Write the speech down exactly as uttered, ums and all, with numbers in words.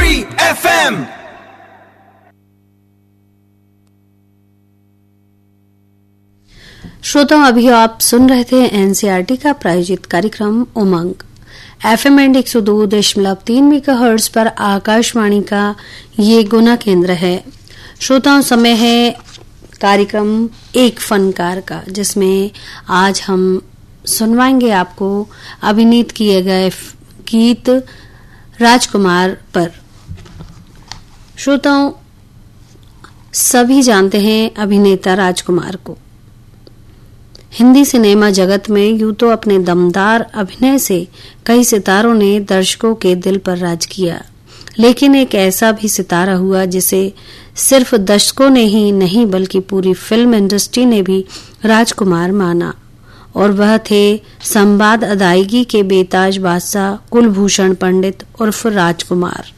Three F M. श्रोताओं, अभी आप सुन रहे थे एनसीईआरटी का प्रायोजित कार्यक्रम उमंग एफएम एंड एक सौ दो दशमलव तीन मेगाहर्ट्ज पर आकाशवाणी का ये गुना केंद्र है। श्रोताओं, समय है कार्यक्रम एक फनकार का, जिसमें आज हम सुनवाएंगे आपको अभिनीत किए गए गीत राजकुमार पर। श्रोताओं, सभी जानते हैं अभिनेता राजकुमार को। हिंदी सिनेमा जगत में यूं तो अपने दमदार अभिनय से कई सितारों ने दर्शकों के दिल पर राज किया, लेकिन एक ऐसा भी सितारा हुआ जिसे सिर्फ दर्शकों ने ही नहीं बल्कि पूरी फिल्म इंडस्ट्री ने भी राजकुमार माना, और वह थे संवाद अदायगी के बेताज बादशाह कुलभूषण पंडित उर्फ राजकुमार।